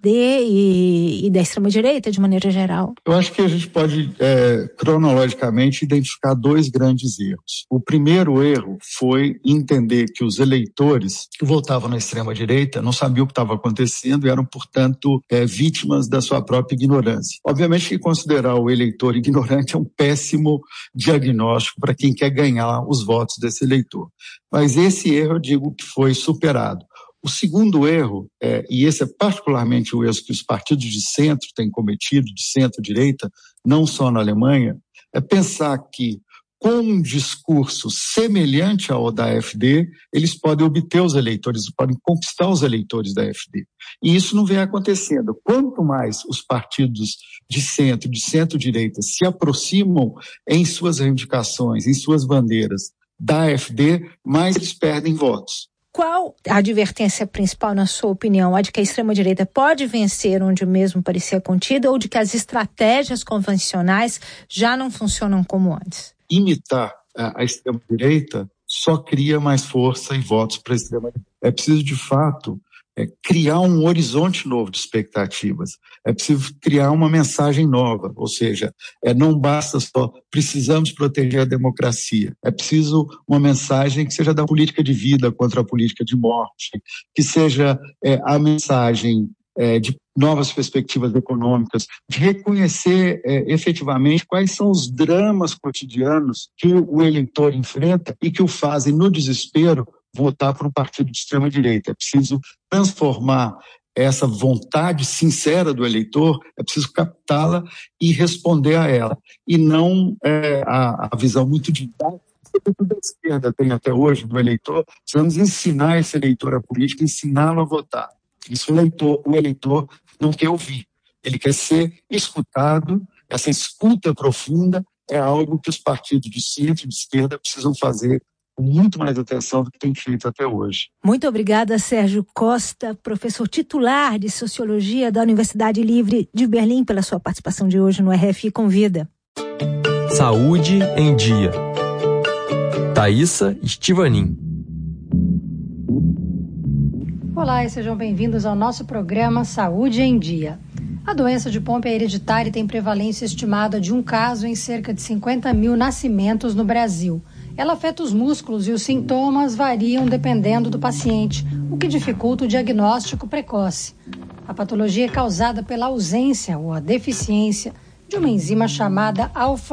AfD e da extrema-direita, de maneira geral? Eu acho que a gente pode, cronologicamente, identificar dois grandes erros. O primeiro erro foi entender que os eleitores que votavam na extrema-direita não sabiam o que estava acontecendo e eram, portanto, vítimas da sua própria ignorância. Obviamente que considerar o eleitor ignorante é um péssimo diagnóstico para quem quer ganhar os votos desse eleitor. Mas esse erro, eu digo que foi superado. O segundo erro, e esse é particularmente o erro que os partidos de centro têm cometido, de centro-direita, não só na Alemanha, é pensar que com um discurso semelhante ao da AfD, eles podem obter os eleitores, podem conquistar os eleitores da AfD. E isso não vem acontecendo. Quanto mais os partidos de centro-direita se aproximam em suas reivindicações, em suas bandeiras da AfD, mais eles perdem votos. Qual a advertência principal, na sua opinião? A de que a extrema-direita pode vencer onde o mesmo parecia contido ou de que as estratégias convencionais já não funcionam como antes? Imitar a extrema-direita só cria mais força e votos para a extrema-direita. É preciso, de fato, criar um horizonte novo de expectativas. É preciso criar uma mensagem nova, ou seja, não basta só precisamos proteger a democracia. É preciso uma mensagem que seja da política de vida contra a política de morte, que seja a mensagem de novas perspectivas econômicas, de reconhecer efetivamente quais são os dramas cotidianos que o eleitor enfrenta e que o fazem, no desespero, votar por um partido de extrema-direita. É preciso transformar essa vontade sincera do eleitor, é preciso captá-la e responder a ela. E não a visão muito didática que a esquerda tem até hoje do eleitor. Precisamos ensinar esse eleitor a política, ensiná-lo a votar. Isso o eleitor não quer ouvir. Ele quer ser escutado. Essa escuta profunda é algo que os partidos de centro e de esquerda precisam fazer com muito mais atenção do que tem feito até hoje. Muito obrigada, Sérgio Costa, professor titular de Sociologia da Universidade Livre de Berlim, pela sua participação de hoje no RFI Convida. Saúde em Dia. Thaísa Estivanin. Olá e sejam bem-vindos ao nosso programa Saúde em Dia. A doença de Pompe é hereditária e tem prevalência estimada de um caso em cerca de 50 mil nascimentos no Brasil. Ela afeta os músculos e os sintomas variam dependendo do paciente, o que dificulta o diagnóstico precoce. A patologia é causada pela ausência ou a deficiência de uma enzima chamada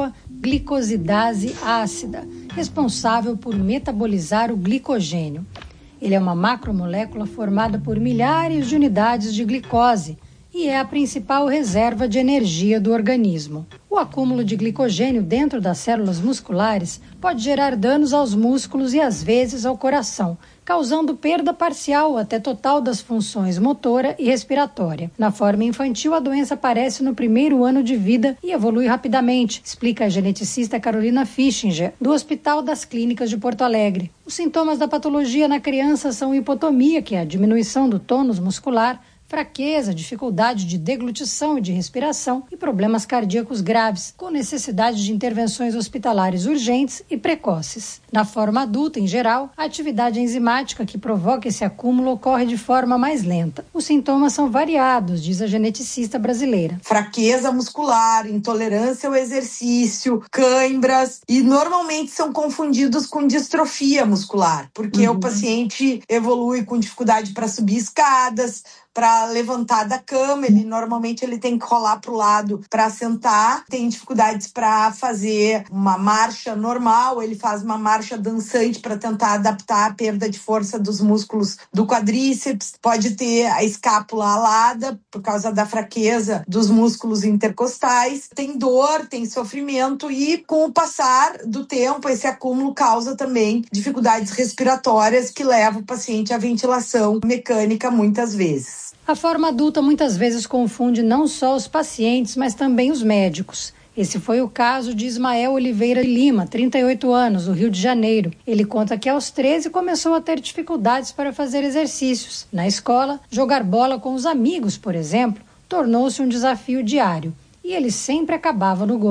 alfa-glicosidase ácida, responsável por metabolizar o glicogênio. Ele é uma macromolécula formada por milhares de unidades de glicose e é a principal reserva de energia do organismo. O acúmulo de glicogênio dentro das células musculares pode gerar danos aos músculos e, às vezes, ao coração, causando perda parcial ou até total das funções motora e respiratória. Na forma infantil, a doença aparece no primeiro ano de vida e evolui rapidamente, explica a geneticista Carolina Fischinger, do Hospital das Clínicas de Porto Alegre. Os sintomas da patologia na criança são hipotomia, que é a diminuição do tônus muscular, fraqueza, dificuldade de deglutição e de respiração e problemas cardíacos graves, com necessidade de intervenções hospitalares urgentes e precoces. Na forma adulta, em geral, a atividade enzimática que provoca esse acúmulo ocorre de forma mais lenta. Os sintomas são variados, diz a geneticista brasileira. Fraqueza muscular, intolerância ao exercício, cãibras e normalmente são confundidos com distrofia muscular, porque o paciente evolui com dificuldade para subir escadas, para levantar da cama, normalmente ele tem que rolar para o lado para sentar, tem dificuldades para fazer uma marcha normal, ele faz uma marcha dançante para tentar adaptar a perda de força dos músculos do quadríceps, pode ter a escápula alada por causa da fraqueza dos músculos intercostais, tem dor, tem sofrimento e com o passar do tempo esse acúmulo causa também dificuldades respiratórias que levam o paciente à ventilação mecânica muitas vezes. A forma adulta muitas vezes confunde não só os pacientes, mas também os médicos. Esse foi o caso de Ismael Oliveira Lima, 38 anos, do Rio de Janeiro. Ele conta que aos 13 começou a ter dificuldades para fazer exercícios. Na escola, jogar bola com os amigos, por exemplo, tornou-se um desafio diário. E ele sempre acabava no gol.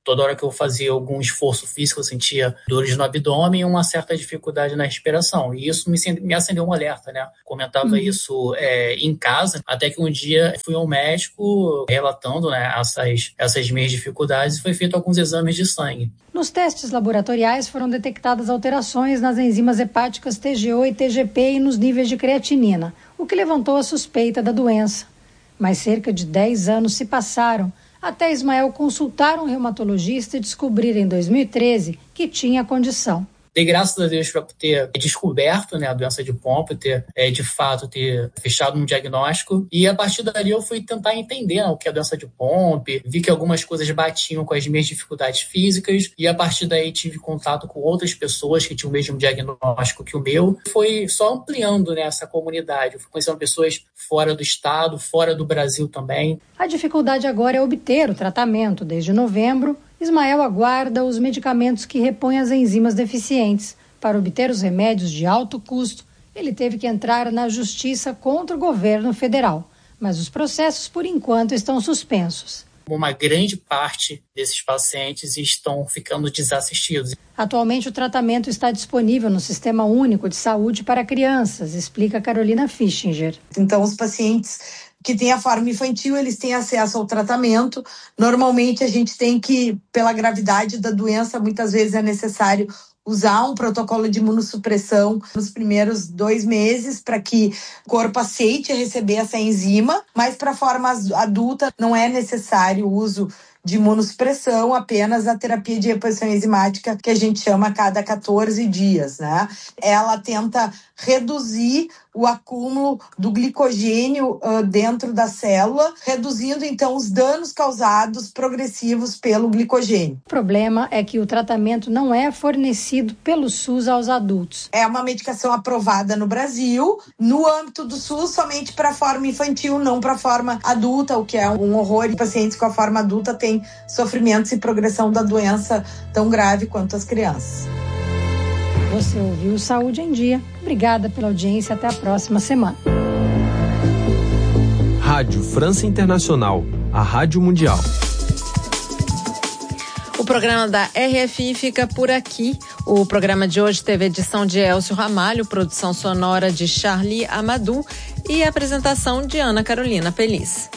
Toda hora que eu fazia algum esforço físico, eu sentia dores no abdômen e uma certa dificuldade na respiração. E isso me acendeu um alerta, né? Comentava isso em casa, até que um dia fui ao médico relatando, né, essas minhas dificuldades e foi feito alguns exames de sangue. Nos testes laboratoriais foram detectadas alterações nas enzimas hepáticas TGO e TGP e nos níveis de creatinina, o que levantou a suspeita da doença. Mas cerca de 10 anos se passaram até Ismael consultar um reumatologista e descobrir em 2013 que tinha a condição. Dei graças a Deus para ter descoberto, né, a doença de Pompe, ter fechado um diagnóstico. E a partir dali eu fui tentar entender o que é a doença de Pompe. Vi que algumas coisas batiam com as minhas dificuldades físicas. E a partir daí tive contato com outras pessoas que tinham o mesmo diagnóstico que o meu. Foi só ampliando, né, essa comunidade. Eu fui conhecendo pessoas fora do estado, fora do Brasil também. A dificuldade agora é obter o tratamento. Desde novembro, Ismael aguarda os medicamentos que repõem as enzimas deficientes. Para obter os remédios de alto custo, ele teve que entrar na justiça contra o governo federal. Mas os processos, por enquanto, estão suspensos. Uma grande parte desses pacientes estão ficando desassistidos. Atualmente, o tratamento está disponível no Sistema Único de Saúde para Crianças, explica Carolina Fischinger. Então, os pacientes que têm a forma infantil, eles têm acesso ao tratamento. Normalmente, a gente tem que, pela gravidade da doença, muitas vezes é necessário usar um protocolo de imunossupressão nos primeiros 2 meses para que o corpo aceite receber essa enzima, mas para a forma adulta não é necessário o uso de imunossupressão, apenas a terapia de reposição enzimática, que a gente chama a cada 14 dias, né? Ela tenta reduzir o acúmulo do glicogênio dentro da célula, reduzindo, então, os danos causados progressivos pelo glicogênio. O problema é que o tratamento não é fornecido pelo SUS aos adultos. É uma medicação aprovada no Brasil, no âmbito do SUS, somente para a forma infantil, não para a forma adulta, o que é um horror. E pacientes com a forma adulta têm sofrimentos e progressão da doença tão grave quanto as crianças. Você ouviu Saúde em Dia. Obrigada pela audiência. Até a próxima semana. Rádio França Internacional, a Rádio Mundial. O programa da RFI fica por aqui. O programa de hoje teve edição de Elcio Ramalho, produção sonora de Charlie Amadou e apresentação de Ana Carolina Feliz.